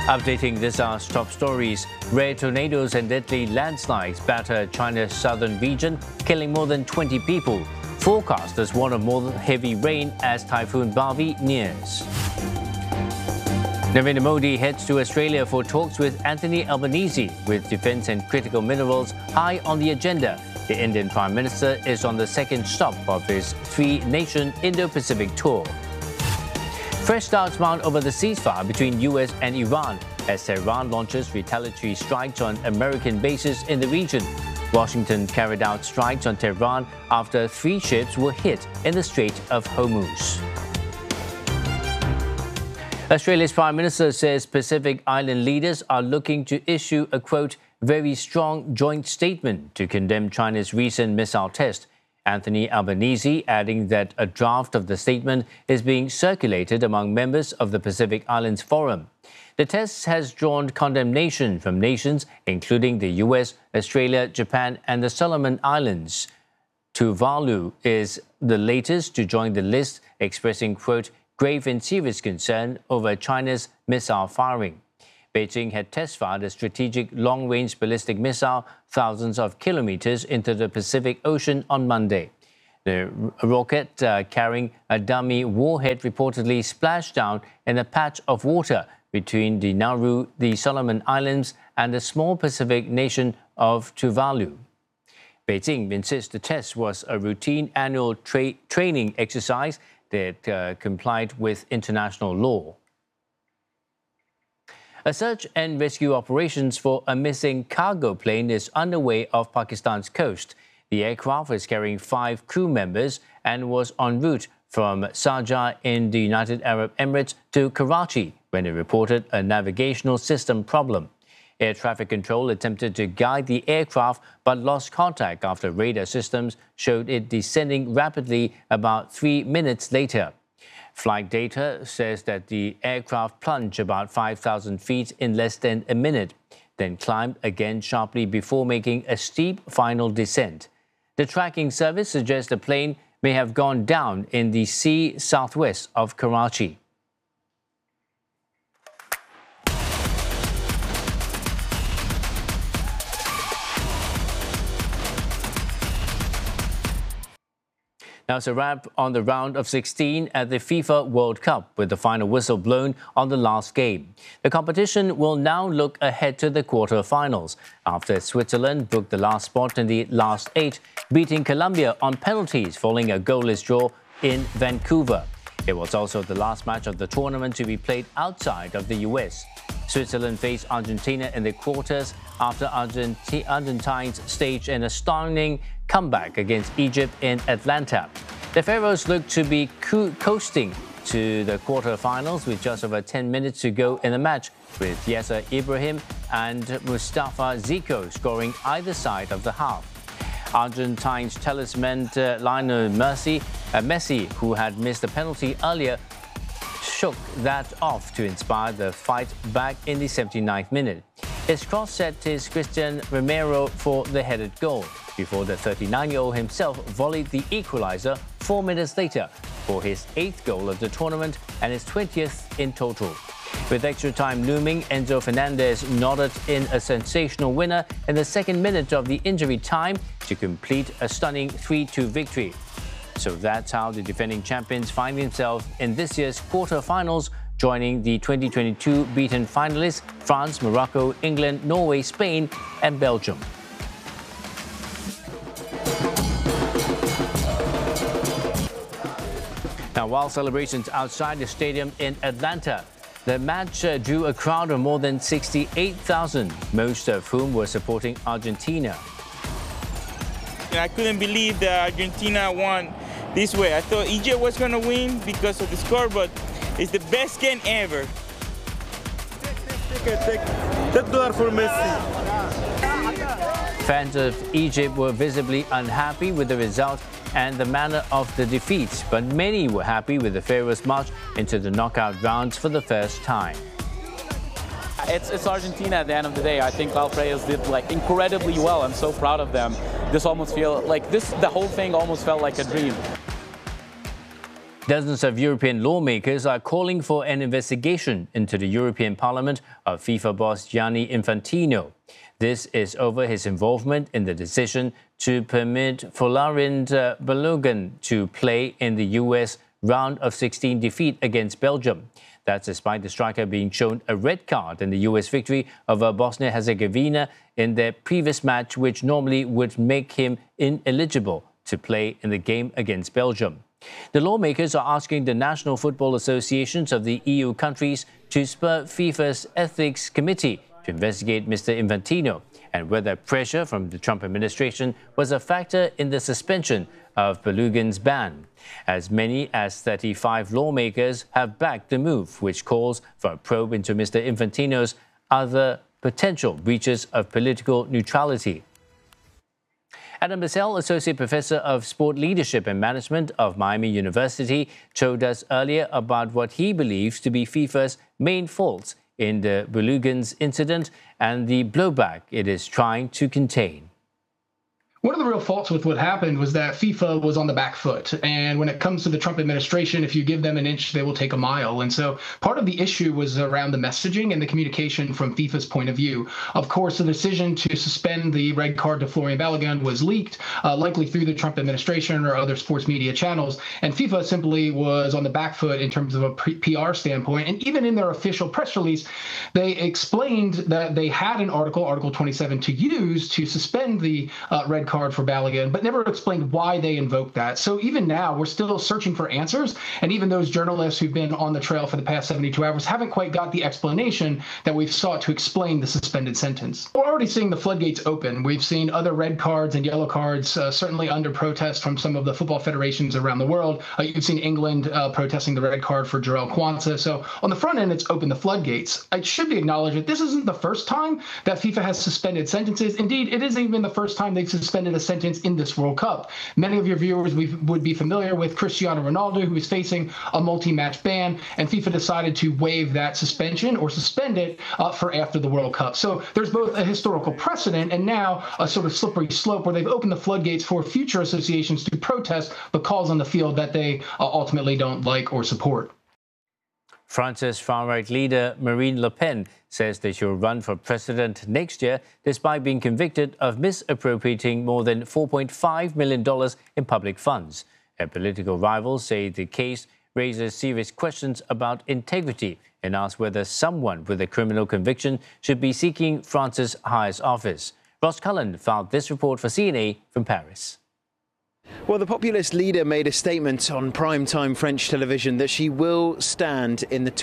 Updating this hour's top stories, rare tornadoes and deadly landslides batter China's southern region, killing more than 20 people. Forecasters warn of more heavy rain as Typhoon Bavi nears. Narendra Modi heads to Australia for talks with Anthony Albanese, with defence and critical minerals high on the agenda. The Indian Prime Minister is on the second stop of his three-nation Indo-Pacific tour. Fresh starts mount over the ceasefire between US and Iran as Tehran launches retaliatory strikes on American bases in the region. Washington carried out strikes on Tehran after 3 ships were hit in the Strait of Hormuz. Australia's Prime Minister says Pacific Island leaders are looking to issue a, quote, very strong joint statement to condemn China's recent missile test. Anthony Albanese adding that a draft of the statement is being circulated among members of the Pacific Islands Forum. The test has drawn condemnation from nations including the US, Australia, Japan and the Solomon Islands. Tuvalu is the latest to join the list, expressing, quote, grave and serious concern over China's missile firing. Beijing had test-fired a strategic long-range ballistic missile thousands of kilometers into the Pacific Ocean on Monday. The rocket carrying a dummy warhead reportedly splashed down in a patch of water between the Nauru, the Solomon Islands, and the small Pacific nation of Tuvalu. Beijing insists the test was a routine annual training exercise that complied with international law. A search and rescue operations for a missing cargo plane is underway off Pakistan's coast. The aircraft was carrying 5 crew members and was en route from Sharjah in the United Arab Emirates to Karachi when it reported a navigational system problem. Air traffic control attempted to guide the aircraft but lost contact after radar systems showed it descending rapidly about 3 minutes later. Flight data says that the aircraft plunged about 5,000 feet in less than a minute, then climbed again sharply before making a steep final descent. The tracking service suggests the plane may have gone down in the sea southwest of Karachi. Now it's a wrap on the round of 16 at the FIFA World Cup, with the final whistle blown on the last game. The competition will now look ahead to the quarter-finals after Switzerland booked the last spot in the last 8, beating Colombia on penalties following a goalless draw in Vancouver. It was also the last match of the tournament to be played outside of the US. Switzerland faced Argentina in the quarters after Argentines staged an astounding comeback against Egypt in Atlanta. The Pharaohs look to be coasting to the quarterfinals with just over 10 minutes to go in the match, with Yasser Ibrahim and Mustafa Zico scoring either side of the half. Argentines talisman Lionel Messi, who had missed a penalty earlier, shook that off to inspire the fight back in the 79th minute. His cross set his Christian Romero for the headed goal, before the 39-year-old himself volleyed the equalizer 4 minutes later for his 8th goal of the tournament and his 20th in total. With extra time looming, Enzo Fernandez nodded in a sensational winner in the 2nd minute of the injury time to complete a stunning 3-2 victory. So that's how the defending champions find themselves in this year's quarter-finals, joining the 2022 beaten finalists France, Morocco, England, Norway, Spain and Belgium. Now, while celebrations outside the stadium in Atlanta, the match drew a crowd of more than 68,000, most of whom were supporting Argentina. I couldn't believe that Argentina won this way. I thought Egypt was going to win because of the score, but it's the best game ever. Take $10 for Messi. Fans of Egypt were visibly unhappy with the result and the manner of the defeat, but many were happy with the Pharaohs' march into the knockout rounds for the first time. It's Argentina at the end of the day. I think our players did incredibly well. I'm so proud of them. The whole thing almost felt like a dream. Dozens of European lawmakers are calling for an investigation into the European Parliament of FIFA boss Gianni Infantino. This is over his involvement in the decision to permit Florent Balogun to play in the US round of 16 defeat against Belgium. That's despite the striker being shown a red card in the US victory over Bosnia-Herzegovina in their previous match, which normally would make him ineligible to play in the game against Belgium. The lawmakers are asking the national football associations of the EU countries to spur FIFA's Ethics Committee to investigate Mr. Infantino and whether pressure from the Trump administration was a factor in the suspension of Balogun's ban. As many as 35 lawmakers have backed the move, which calls for a probe into Mr. Infantino's other potential breaches of political neutrality. Adam Bissell, Associate Professor of Sport Leadership and Management of Miami University, told us earlier about what he believes to be FIFA's main faults in the Balogun's incident and the blowback it is trying to contain. One of the real faults with what happened was that FIFA was on the back foot. And when it comes to the Trump administration, if you give them an inch, they will take a mile. And so part of the issue was around the messaging and the communication from FIFA's point of view. Of course, the decision to suspend the red card to Florian Balogun was leaked, likely through the Trump administration or other sports media channels. And FIFA simply was on the back foot in terms of a PR standpoint. And even in their official press release, they explained that they had an article, Article 27, to use to suspend the red card for Balogun, but never explained why they invoked that. So even now, we're still searching for answers. And even those journalists who've been on the trail for the past 72 hours haven't quite got the explanation that we've sought to explain the suspended sentence. We're already seeing the floodgates open. We've seen other red cards and yellow cards, certainly under protest from some of the football federations around the world. You've seen England protesting the red card for Jarell Quansah. So on the front end, it's opened the floodgates. It should be acknowledged that this isn't the first time that FIFA has suspended sentences. Indeed, it isn't even the first time they've suspended a sentence in this World Cup. Many of your viewers would be familiar with Cristiano Ronaldo, who is facing a multi-match ban, and FIFA decided to waive that suspension or suspend it for after the World Cup. So there's both a historical precedent and now a sort of slippery slope where they've opened the floodgates for future associations to protest the calls on the field that they ultimately don't like or support. France's far-right leader Marine Le Pen says that she'll run for president next year despite being convicted of misappropriating more than $4.5 million in public funds. Her political rivals say the case raises serious questions about integrity and ask whether someone with a criminal conviction should be seeking France's highest office. Ross Cullen filed this report for CNA from Paris. Well, the populist leader made a statement on primetime French television that she will stand in the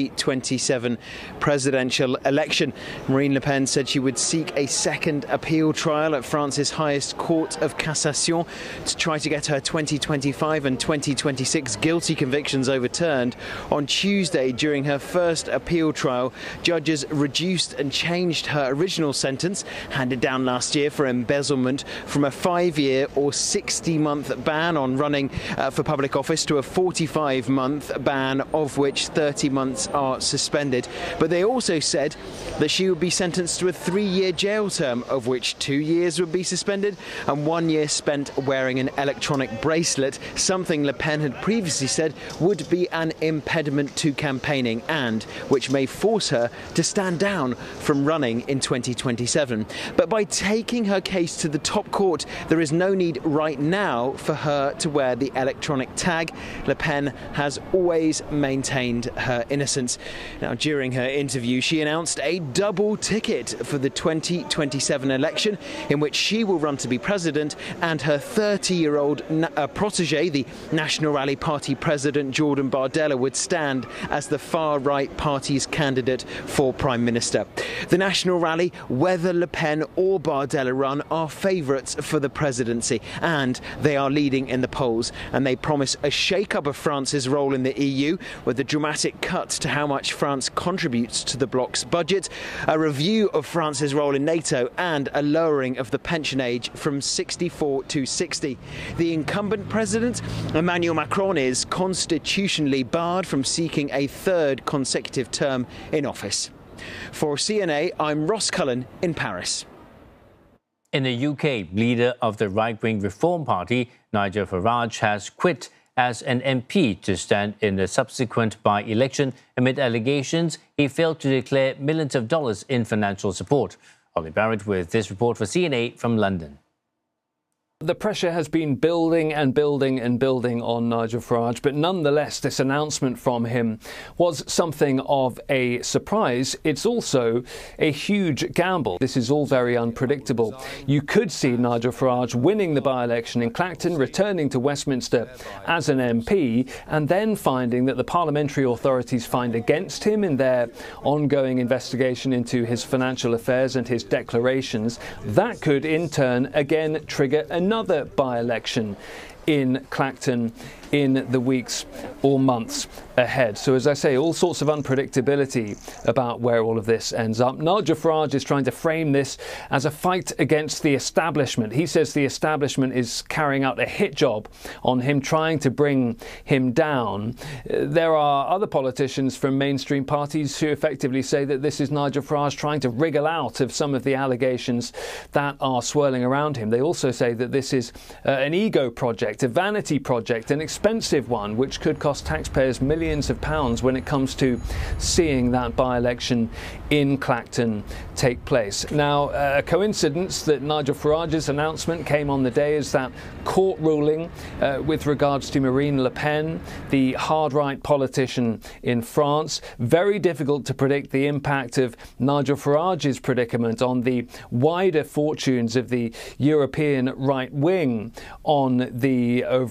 2027 presidential election. Marine Le Pen said she would seek a second appeal trial at France's highest court of cassation to try to get her 2025 and 2026 guilty convictions overturned. On Tuesday, during her first appeal trial, judges reduced and changed her original sentence, handed down last year for embezzlement, from a 5-year or 60-month ban on running for public office to a 45-month ban, of which 30 months are suspended. But they also said that she would be sentenced to a 3-year jail term, of which 2 years would be suspended and 1 year spent wearing an electronic bracelet, something Le Pen had previously said would be an impediment to campaigning and which may force her to stand down from running in 2027. But by taking her case to the top court, there is no need right now for her to wear the electronic tag. Le Pen has always maintained her innocence. Now, during her interview, she announced a double ticket for the 2027 election, in which she will run to be president and her 30-year-old protege, the National Rally Party president Jordan Bardella, would stand as the far-right party's candidate for prime minister. The National Rally, whether Le Pen or Bardella run, are favourites for the presidency, and they are leading in the polls, and they promise a shake-up of France's role in the EU with a dramatic cut to how much France contributes to the bloc's budget, a review of France's role in NATO, and a lowering of the pension age from 64 to 60. The incumbent president, Emmanuel Macron, is constitutionally barred from seeking a third consecutive term in office. For CNA, I'm Ross Cullen in Paris. In the UK, leader of the right-wing Reform Party, Nigel Farage, has quit as an MP to stand in the subsequent by-election amid allegations he failed to declare millions of dollars in financial support. Ollie Barrett with this report for CNA from London. The pressure has been building and building and building on Nigel Farage, but nonetheless this announcement from him was something of a surprise. It's also a huge gamble. This is all very unpredictable. You could see Nigel Farage winning the by-election in Clacton, returning to Westminster as an MP, and then finding that the parliamentary authorities find against him in their ongoing investigation into his financial affairs and his declarations. That could in turn again trigger another by-election in Clacton in the weeks or months ahead. So as I say, all sorts of unpredictability about where all of this ends up. Nigel Farage is trying to frame this as a fight against the establishment. He says the establishment is carrying out a hit job on him, trying to bring him down. There are other politicians from mainstream parties who effectively say that this is Nigel Farage trying to wriggle out of some of the allegations that are swirling around him. They also say that this is an ego project, a vanity project, an expensive one, which could cost taxpayers millions of pounds when it comes to seeing that by-election in Clacton take place. Now, a coincidence that Nigel Farage's announcement came on the day is that court ruling with regards to Marine Le Pen, the hard-right politician in France. Very difficult to predict the impact of Nigel Farage's predicament on the wider fortunes of the European right wing on the overall